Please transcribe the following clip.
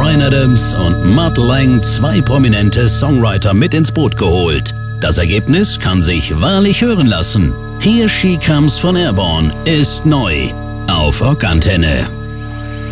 Bryan Adams und Mutt Lange 2 prominente Songwriter mit ins Boot geholt. Das Ergebnis kann sich wahrlich hören lassen. Here She Comes von Airborne ist neu auf Rockantenne.